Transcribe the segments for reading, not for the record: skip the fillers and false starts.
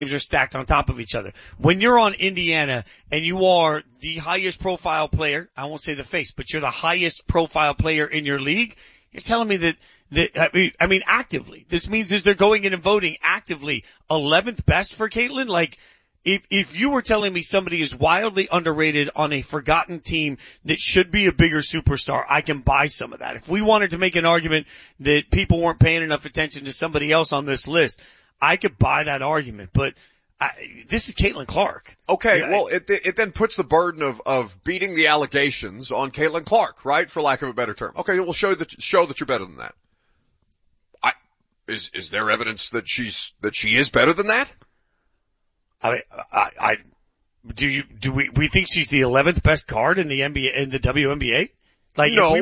are stacked on top of each other. When you're on Indiana and you are the highest profile player, I won't say the face, but you're the highest profile player in your league, you're telling me that I mean actively. This means is they're going in and voting actively 11th best for Caitlin? Like, if you were telling me somebody is wildly underrated on a forgotten team that should be a bigger superstar, I can buy some of that. If we wanted to make an argument that people weren't paying enough attention to somebody else on this list, I could buy that argument, but this is Caitlin Clark. Okay, well, it then puts the burden of beating the allegations on Caitlin Clark, right? For lack of a better term. Okay, we'll show that you're better than that. Is there evidence that she is better than that? Do we think she's the 11th best guard in the NBA, in the WNBA? Like, no,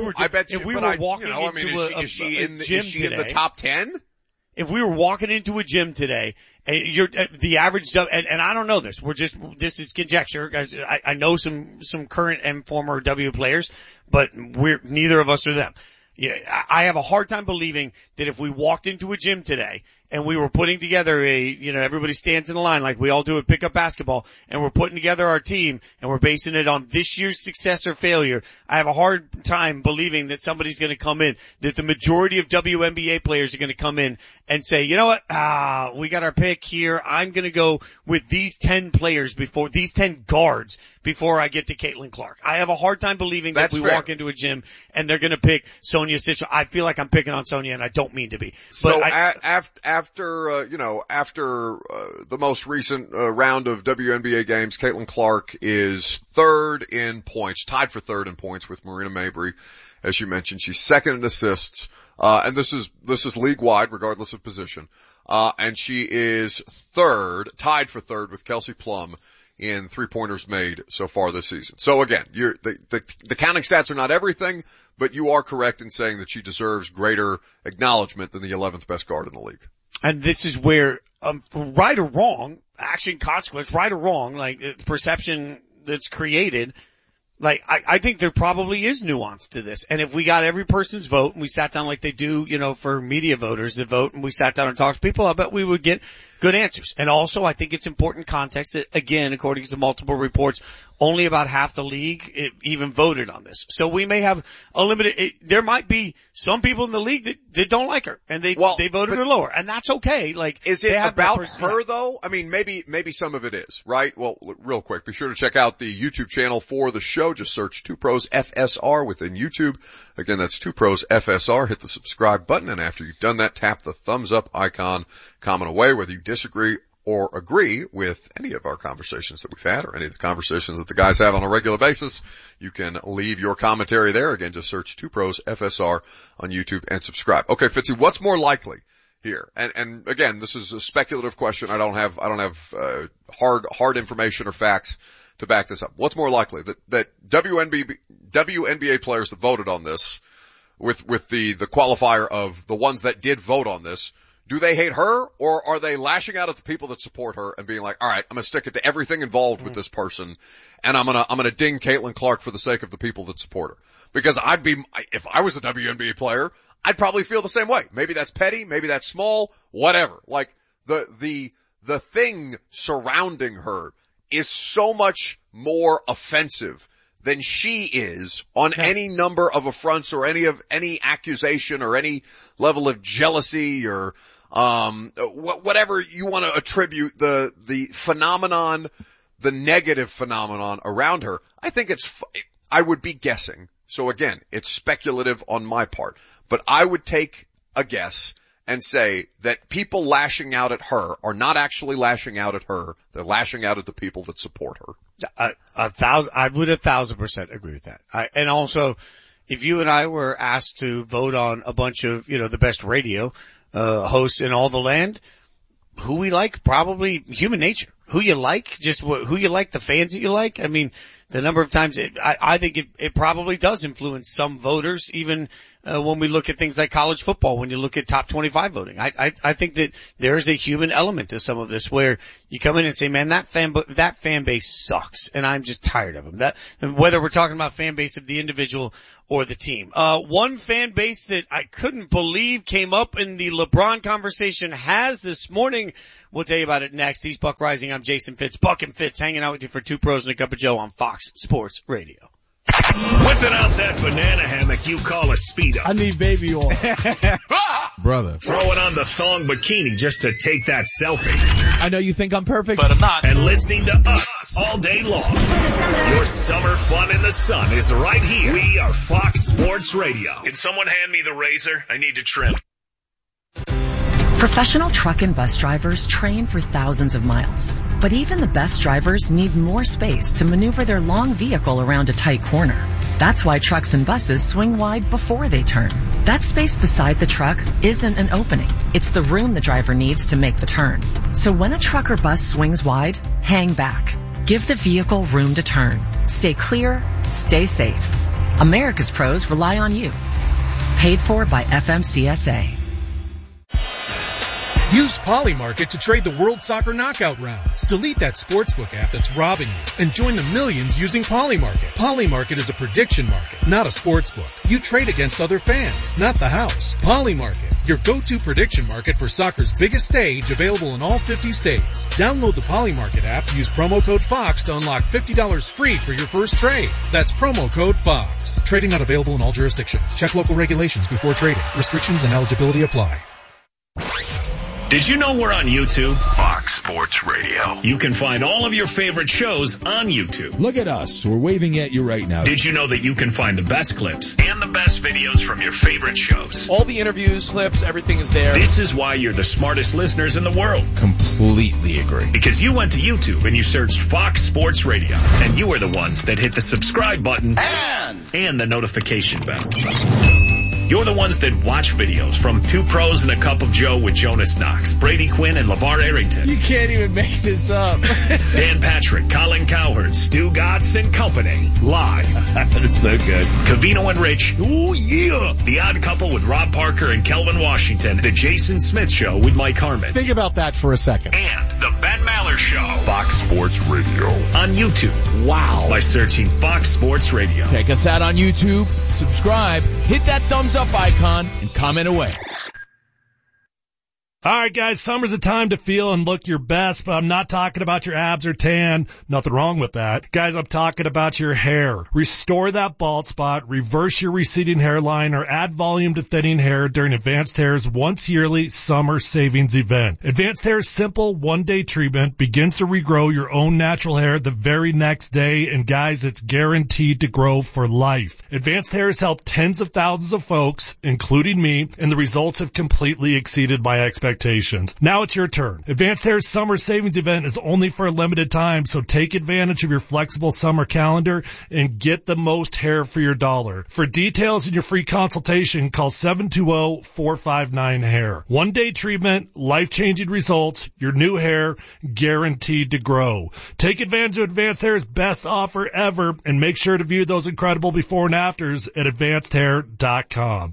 is she in the top 10? If we were walking into a gym today, and the average, and I don't know this, this is conjecture, guys. I know some current and former W players, but neither of us are them. Yeah, I have a hard time believing that if we walked into a gym today and we were putting together everybody stands in a line like we all do at pickup basketball, and we're putting together our team and we're basing it on this year's success or failure, I have a hard time believing that somebody's going to come in, that the majority of WNBA players are going to come in and say, you know what, we got our pick here. I'm going to go with these 10 players these 10 guards before I get to Caitlin Clark. I have a hard time believing that we walk into a gym and they're going to pick Sonia Citro. I feel like I'm picking on Sonia, and I don't mean to be. So after the most recent round of WNBA games, Caitlin Clark is third in points, tied for third in points with Marina Mabrey. As you mentioned, she's second in assists, and this is league wide regardless of position. And she is tied for third with Kelsey Plum in 3-pointers made so far this season. So again, the counting stats are not everything, but you are correct in saying that she deserves greater acknowledgement than the 11th best guard in the league. And this is where, right or wrong, action, consequence, right or wrong, like perception that's created, like I think there probably is nuance to this. And if we got every person's vote and we sat down like they do, for media voters that vote, and we sat down and talked to people, I bet we would get good answers. And also, I think it's important context that, again, according to multiple reports, only about half the league even voted on this. So we may have a limited, there might be some people in the league that don't like her, and they voted her lower, and that's okay. Like, is it about her though? I mean, maybe some of it is, right? Well, real quick, be sure to check out the YouTube channel for the show. Just search 2Pros FSR within YouTube. Again, that's 2Pros FSR. Hit the subscribe button, and after you've done that, tap the thumbs up icon. Comment away whether you disagree or agree with any of our conversations that we've had or any of the conversations that the guys have on a regular basis. You can leave your commentary there. Again, just search 2Pros FSR on YouTube and subscribe. Okay, Fitzy, what's more likely here? And again, this is a speculative question. I don't have hard information or facts to back this up. What's more likely that WNBA players that voted on this with the qualifier of the ones that did vote on this, do they hate her, or are they lashing out at the people that support her and being like, all right, I'm going to stick it to everything involved with this person, and I'm going to ding Caitlin Clark for the sake of the people that support her? Because if I was a WNBA player, I'd probably feel the same way. Maybe that's petty, maybe that's small, whatever. Like, the thing surrounding her is so much more offensive than she is on any number of affronts or any accusation or any level of jealousy or whatever you want to attribute the phenomenon, the negative phenomenon around her. I think I would be guessing. So again, it's speculative on my part, but I would take a guess and say that people lashing out at her are not actually lashing out at her. They're lashing out at the people that support her. I would 1,000% agree with that. And also, if you and I were asked to vote on a bunch of, the best radio, hosts in all the land, who we like, probably human nature. Who you like, who you like, the fans that you like. I mean, the number of times I think it probably does influence some voters, even when we look at things like college football, when you look at top 25 voting. I think that there is a human element to some of this where you come in and say, man, that fan base sucks, and I'm just tired of them. And whether we're talking about fan base of the individual or the team. One fan base that I couldn't believe came up in the LeBron conversation has this morning. We'll tell you about it next. He's Buck Rising. I'm Jason Fitz. Buck and Fitz hanging out with you for Two Pros and a Cup of Joe on Fox Sports Radio. Whipping out that banana hammock you call a Speedo. I need baby oil. Brother. Throwing on the thong bikini just to take that selfie. I know you think I'm perfect, but I'm not. And listening to us all day long. Your summer fun in the sun is right here. We are Fox Sports Radio. Can someone hand me the razor? I need to trim. Professional truck and bus drivers train for thousands of miles. But even the best drivers need more space to maneuver their long vehicle around a tight corner. That's why trucks and buses swing wide before they turn. That space beside the truck isn't an opening. It's the room the driver needs to make the turn. So when a truck or bus swings wide, hang back. Give the vehicle room to turn. Stay clear, stay safe. America's pros rely on you. Paid for by FMCSA. Use Polymarket to trade the World Soccer Knockout rounds. Delete that sportsbook app that's robbing you and join the millions using Polymarket. Polymarket is a prediction market, not a sportsbook. You trade against other fans, not the house. Polymarket, your go-to prediction market for soccer's biggest stage, available in all 50 states. Download the Polymarket app, use promo code FOX to unlock $50 free for your first trade. That's promo code FOX. Trading not available in all jurisdictions. Check local regulations before trading. Restrictions and eligibility apply. Did you know we're on YouTube? Fox Sports Radio. You can find all of your favorite shows on YouTube. Look at us. We're waving at you right now. Did you know that you can find the best clips and the best videos from your favorite shows? All the interviews, clips, everything is there. This is why you're the smartest listeners in the world. Completely agree. Because you went to YouTube and you searched Fox Sports Radio. And you were the ones that hit the subscribe button and the notification bell. You're the ones that watch videos from Two Pros and a Cup of Joe with Jonas Knox, Brady Quinn, and LeVar Arrington. You can't even make this up. Dan Patrick, Colin Cowherd, Stu Gatz and Company. Live. That's so good. Covino and Rich. Oh, yeah. The Odd Couple with Rob Parker and Kelvin Washington. The Jason Smith Show with Mike Harmon. Think about that for a second. And the Ben Maller Show. Fox Sports Radio. On YouTube. Wow. By searching Fox Sports Radio. Check us out on YouTube, subscribe, hit that thumbs up icon, and comment away. All right, guys, summer's a time to feel and look your best, but I'm not talking about your abs or tan. Nothing wrong with that. Guys, I'm talking about your hair. Restore that bald spot, reverse your receding hairline, or add volume to thinning hair during Advanced Hair's once yearly summer savings event. Advanced Hair's simple one-day treatment begins to regrow your own natural hair the very next day, and guys, it's guaranteed to grow for life. Advanced Hair has helped tens of thousands of folks, including me, and the results have completely exceeded my expectations. Now it's your turn. Advanced Hair's summer savings event is only for a limited time, so take advantage of your flexible summer calendar and get the most hair for your dollar. For details and your free consultation, call 720-459-HAIR. One-day treatment, life-changing results, your new hair guaranteed to grow. Take advantage of Advanced Hair's best offer ever, and make sure to view those incredible before and afters at advancedhair.com.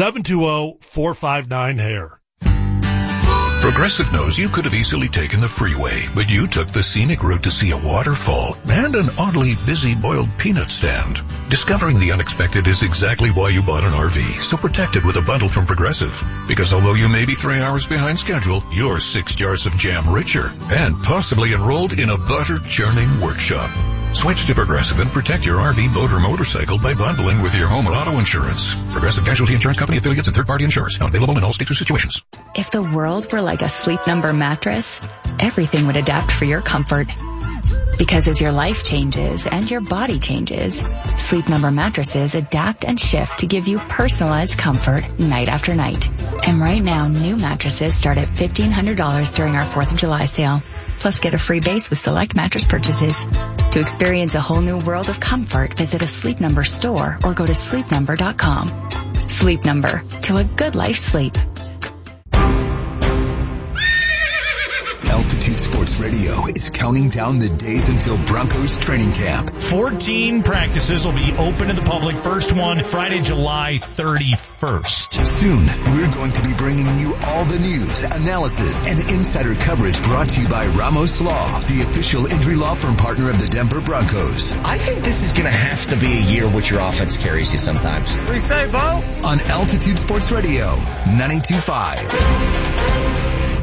720-459-HAIR. Progressive knows you could have easily taken the freeway, but you took the scenic route to see a waterfall and an oddly busy boiled peanut stand. Discovering the unexpected is exactly why you bought an RV, so protect it with a bundle from Progressive. Because although you may be 3 hours behind schedule, you're 6 jars of jam richer and possibly enrolled in a butter churning workshop. Switch to Progressive and protect your RV, boat, or motorcycle by bundling with your home or auto insurance. Progressive Casualty Insurance Company affiliates and third-party insurers. Not available in all states or situations. If the world were like a Sleep Number mattress, everything would adapt for your comfort. Because as your life changes and your body changes, Sleep Number mattresses adapt and shift to give you personalized comfort night after night. And right now, new mattresses start at $1,500 during our 4th of July sale. Plus, get a free base with select mattress purchases. To experience a whole new world of comfort, visit a Sleep Number store or go to sleepnumber.com. Sleep Number, to a good life sleep. Altitude Altitude Sports Radio is counting down the days until Broncos training camp. 14 practices will be open to the public. First one Friday, July 31st. Soon, we're going to be bringing you all the news, analysis, and insider coverage brought to you by Ramos Law, the official injury law firm partner of the Denver Broncos. I think this is going to have to be a year which your offense carries you sometimes. What do you say, Bo? On Altitude Sports Radio, 92.5.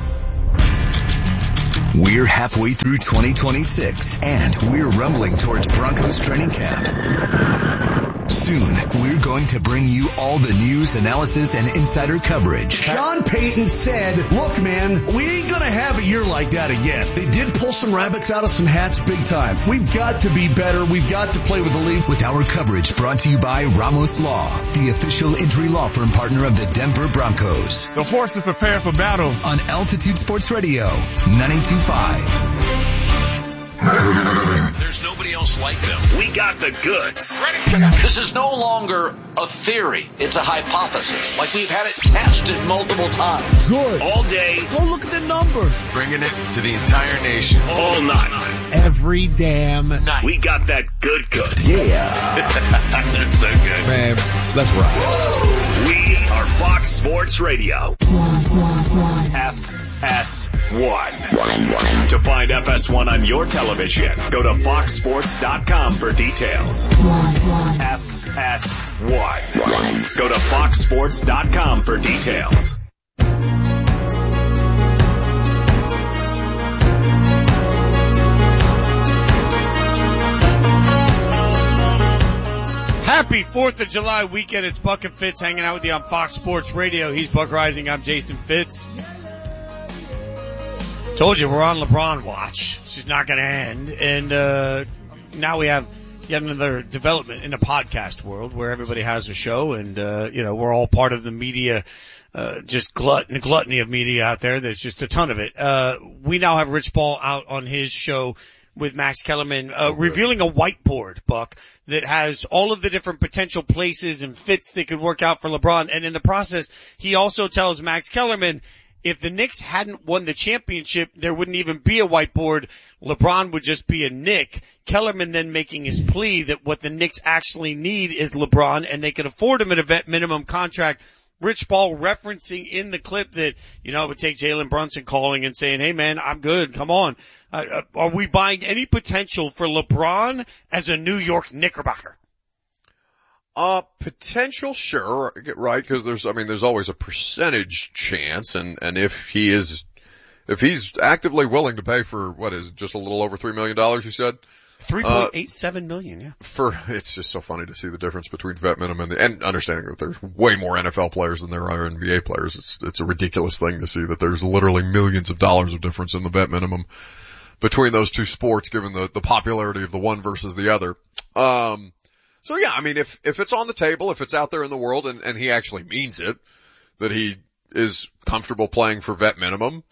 We're halfway through 2026, and we're rumbling towards Broncos training camp. Soon, we're going to bring you all the news, analysis, and insider coverage. Sean Payton said, look, man, we ain't going to have a year like that again. They did pull some rabbits out of some hats big time. We've got to be better. We've got to play with the lead. With our coverage brought to you by Ramos Law, the official injury law firm partner of the Denver Broncos. The forces prepare for battle. On Altitude Sports Radio, 92.5. There's nobody else like them. We got the goods. This is no longer a theory. It's a hypothesis. Like we've had it tested multiple times. Good. All day. Go look at the numbers. Bringing it to the entire nation. All night. Every damn night. We got that good. Yeah. That's so good. Man, let's rock. We are Fox Sports Radio. FS1. To find FS1 on your television, go to foxsports.com for details. FS1. Go to foxsports.com for details. Happy 4th of July weekend. It's Buck and Fitz hanging out with you on Fox Sports Radio. He's Buck Rising. I'm Jason Fitz. Told you we're on LeBron watch. She's not going to end. And now we have yet another development in the podcast world where everybody has a show and, we're all part of the media, just gluttony of media out there. There's just a ton of it. We now have Rich Paul out on his show with Max Kellerman, revealing a whiteboard, Buck, that has all of the different potential places and fits that could work out for LeBron. And in the process, he also tells Max Kellerman, if the Knicks hadn't won the championship, there wouldn't even be a whiteboard. LeBron would just be a Knick. Kellerman then making his plea that what the Knicks actually need is LeBron, and they could afford him at a vet minimum contract. Rich Paul referencing in the clip that, it would take Jalen Brunson calling and saying, hey man, I'm good. Come on. Are we buying any potential for LeBron as a New York Knickerbocker? Potential, sure, right? Cause there's always a percentage chance. And if he's actively willing to pay for what is just a little over $3 million, you said? $3.87 million, yeah. It's just so funny to see the difference between vet minimum and understanding that there's way more NFL players than there are NBA players. It's a ridiculous thing to see that there's literally millions of dollars of difference in the vet minimum between those two sports, given the popularity of the one versus the other. So yeah, if it's on the table, if it's out there in the world and he actually means it, that he is comfortable playing for vet minimum,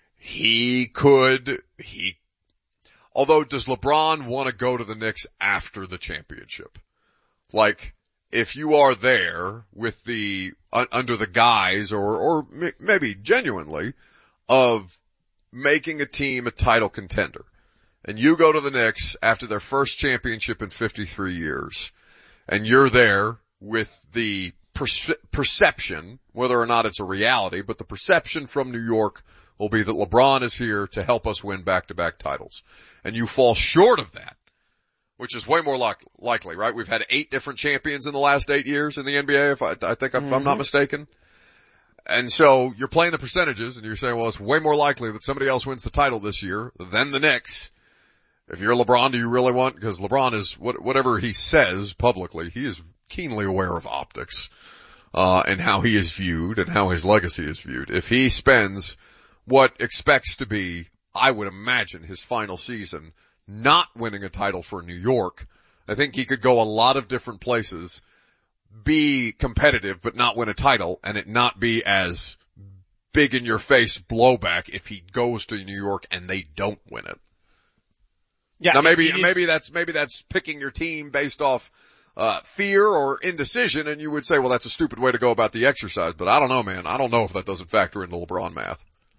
although does LeBron want to go to the Knicks after the championship? Like, if you are there with under the guise or maybe genuinely of making a team a title contender, and you go to the Knicks after their first championship in 53 years, and you're there with the perception, whether or not it's a reality, but the perception from New York will be that LeBron is here to help us win back-to-back titles. And you fall short of that, which is way more likely, right? We've had 8 different champions in the last 8 years in the NBA, if I'm not mistaken. And so you're playing the percentages and you're saying, well, it's way more likely that somebody else wins the title this year than the Knicks. If you're LeBron, do you really want, because LeBron is, whatever he says publicly, he is keenly aware of optics, and how he is viewed and how his legacy is viewed. If he spends what expects to be, I would imagine, his final season not winning a title for New York, I think he could go a lot of different places, be competitive but not win a title, and it not be as big in your face blowback if he goes to New York and they don't win it. Yeah. Now maybe that's picking your team based off fear or indecision, and you would say, well, that's a stupid way to go about the exercise. But I don't know, man. I don't know if that doesn't factor into LeBron math.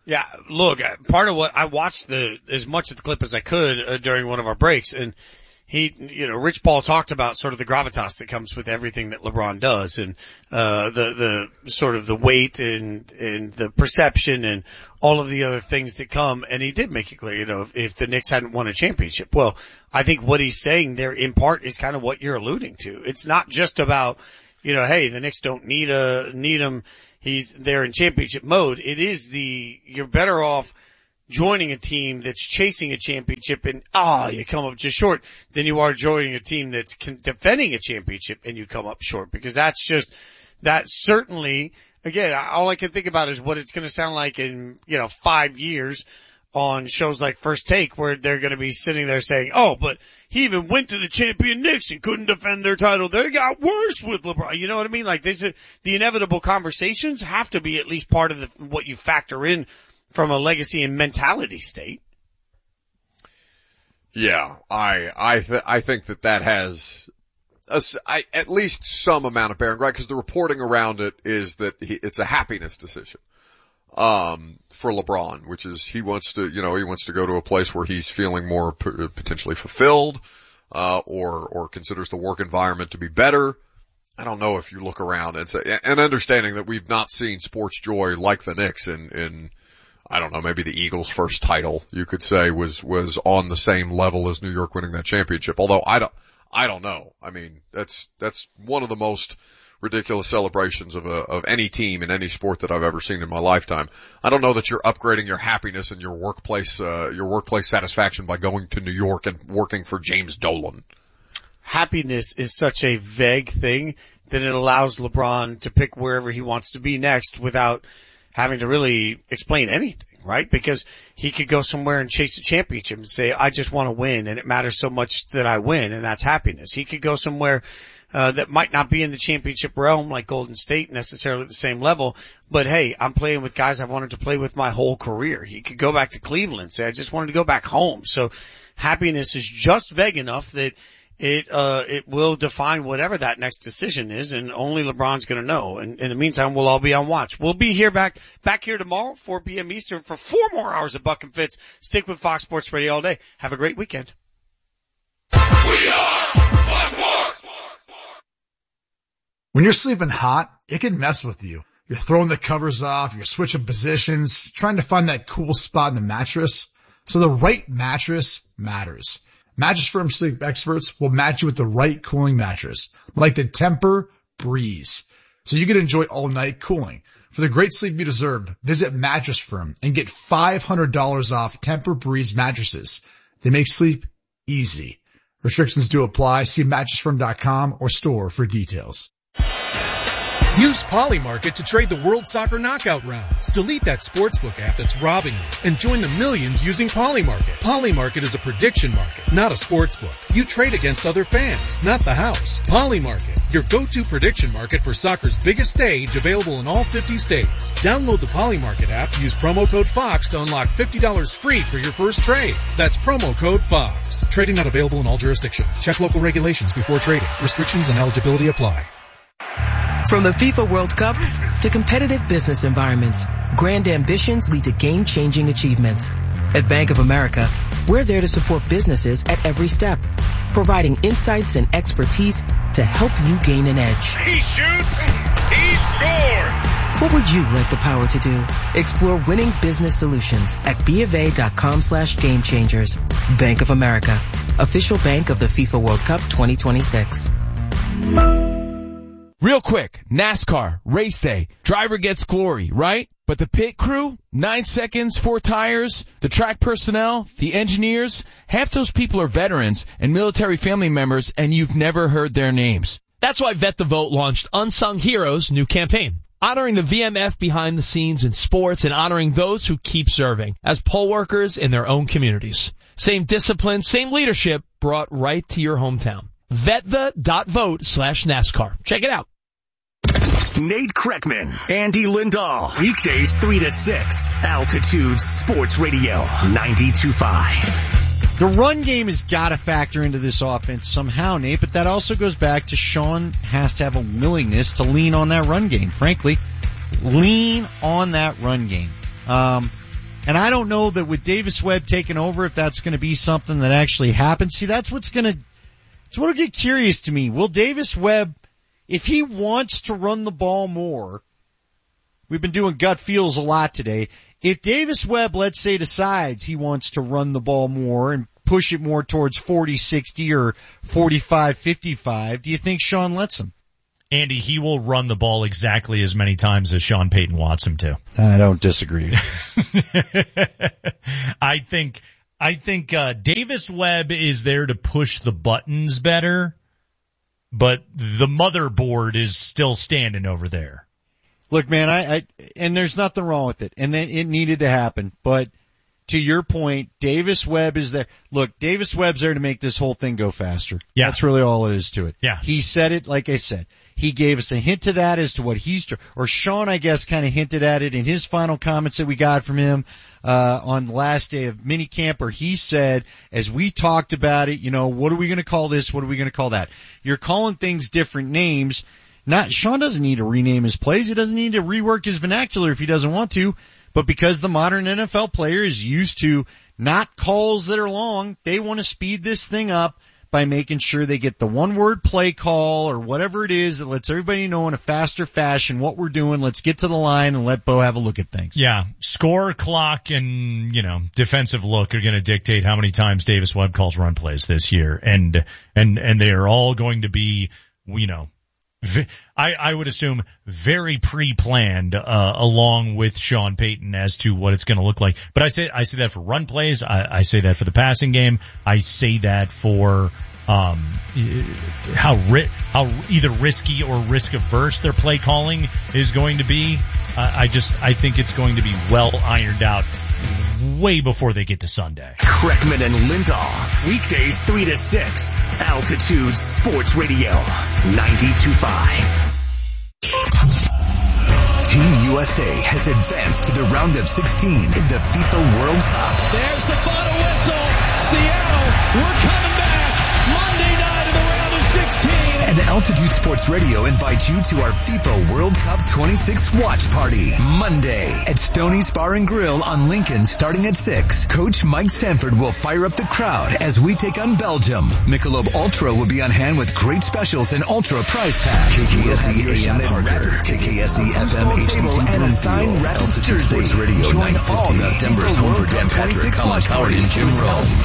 Yeah, look, part of what I watched as much of the clip as I could during one of our breaks, and Rich Paul talked about sort of the gravitas that comes with everything that LeBron does, and the sort of the weight and the perception and all of the other things that come, and he did make it clear, if the Knicks hadn't won a championship. Well, I think what he's saying there in part is kind of what you're alluding to. It's not just about, hey, the Knicks don't need him. They're in championship mode. It is you're better off joining a team that's chasing a championship and, you come up just short than you are joining a team that's defending a championship and you come up short, because that's certainly, again, all I can think about is what it's going to sound like in, 5 years on shows like First Take, where they're going to be sitting there saying, but he even went to the champion Knicks and couldn't defend their title. They got worse with LeBron. You know what I mean? Like, the inevitable conversations have to be at least part of what you factor in from a legacy and mentality state. Yeah, I think that has at least some amount of bearing, right? Because the reporting around it is that it's a happiness decision. For LeBron, which is he wants to go to a place where he's feeling more potentially fulfilled, or considers the work environment to be better. I don't know if you look around and say, and understanding that we've not seen sports joy like the Knicks in I don't know, maybe the Eagles' first title, you could say was on the same level as New York winning that championship. Although I don't know. I mean, that's one of the most ridiculous celebrations of any team in any sport that I've ever seen in my lifetime. I don't know that you're upgrading your happiness and your workplace satisfaction by going to New York and working for James Dolan. Happiness is such a vague thing that it allows LeBron to pick wherever he wants to be next without having to really explain anything, right? Because he could go somewhere and chase a championship and say, I just want to win, and it matters so much that I win, and that's happiness. He could go somewhere that might not be in the championship realm like Golden State necessarily at the same level, but hey, I'm playing with guys I've wanted to play with my whole career. He could go back to Cleveland and say, I just wanted to go back home. So happiness is just vague enough that it will define whatever that next decision is, and only LeBron's gonna know. And in the meantime, we'll all be on watch. We'll be here back here tomorrow, 4 p.m. Eastern, for 4 more hours of Buck and Fitz. Stick with Fox Sports Radio all day. Have a great weekend. We are Fox Sports. When you're sleeping hot, it can mess with you. You're throwing the covers off, you're switching positions, trying to find that cool spot in the mattress. So the right mattress matters. Mattress Firm sleep experts will match you with the right cooling mattress, like the Tempur-Breeze, so you can enjoy all-night cooling. For the great sleep you deserve, visit Mattress Firm and get $500 off Tempur-Breeze mattresses. They make sleep easy. Restrictions do apply. See mattressfirm.com or store for details. Use Polymarket to trade the World Soccer Knockout rounds. Delete that sportsbook app that's robbing you and join the millions using Polymarket. Polymarket is a prediction market, not a sportsbook. You trade against other fans, not the house. Polymarket, your go-to prediction market for soccer's biggest stage, available in all 50 states. Download the Polymarket app, use promo code FOX to unlock $50 free for your first trade. That's promo code FOX. Trading not available in all jurisdictions. Check local regulations before trading. Restrictions and eligibility apply. From the FIFA World Cup to competitive business environments, grand ambitions lead to game-changing achievements. At Bank of America, we're there to support businesses at every step, providing insights and expertise to help you gain an edge. He shoots, he scores! What would you like the power to do? Explore winning business solutions at BofA.com/gamechangers. Bank of America, official bank of the FIFA World Cup 2026. Real quick, NASCAR, race day, driver gets glory, right? But the pit crew, 9 seconds, 4 tires, the track personnel, the engineers, half those people are veterans and military family members, and you've never heard their names. That's why Vet the Vote launched Unsung Heroes' new campaign, honoring the VMF behind the scenes in sports and honoring those who keep serving as poll workers in their own communities. Same discipline, same leadership brought right to your hometown. VetThe.vote/NASCAR. Check it out. Nate Kreckman, Andy Lindahl, weekdays 3 to 6, Altitude Sports Radio 92.5. The run game has got to factor into this offense somehow, Nate, but that also goes back to Sean has to have a willingness to lean on that run game. Frankly, lean on that run game. And I don't know that with Davis Webb taking over, if that's going to be something that actually happens. See, that's what'll get curious to me. Will Davis Webb, if he wants to run the ball more, we've been doing gut feels a lot today. If Davis Webb, let's say, decides he wants to run the ball more and push it more towards 40-60 or 45-55, do you think Sean lets him? Andy, he will run the ball exactly as many times as Sean Payton wants him to. I don't disagree. I think Davis Webb is there to push the buttons better, but the motherboard is still standing over there. Look, man, and there's nothing wrong with it, and then it needed to happen, but to your point, Davis Webb is there. Look, Davis Webb's there to make this whole thing go faster. Yeah. That's really all it is to it. Yeah. He said it, like I said. He gave us a hint to that as to what or Sean, I guess, kind of hinted at it in his final comments that we got from him, on the last day of minicamp, where he said, as we talked about it, what are we going to call this? What are we going to call that? You're calling things different names. Sean doesn't need to rename his plays. He doesn't need to rework his vernacular if he doesn't want to. But because the modern NFL player is used to not calls that are long, they want to speed this thing up by making sure they get the one-word play call or whatever it is that lets everybody know in a faster fashion what we're doing. Let's get to the line and let Bo have a look at things. Yeah, score, clock, and, defensive look are going to dictate how many times Davis Webb calls run plays this year. And they are all going to be, I would assume very pre-planned, along with Sean Payton as to what it's going to look like. But I say that for run plays. I say that for the passing game. I say that for, how either risky or risk averse their play calling is going to be. I think it's going to be well ironed out way before they get to Sunday. Kreckman and Lindahl, weekdays 3 to 6, Altitude Sports Radio, 92.5. Team USA has advanced to the round of 16 in the FIFA World Cup. There's the final whistle. Seattle, we're coming back. Monday night in the round of 16. And Altitude Sports Radio invites you to our FIFA World Cup 26 watch party. Monday at Stoney's Bar and Grill on Lincoln starting at 6. Coach Mike Sanford will fire up the crowd as we take on Belgium. Michelob Ultra will be on hand with great specials and Ultra prize packs. KKSE AM and Ratters, KKSE FM HD2 and a signed Rattles Sports Radio 94. Denver's home for Dan Patrick, Colin Coward, and Jim Rome.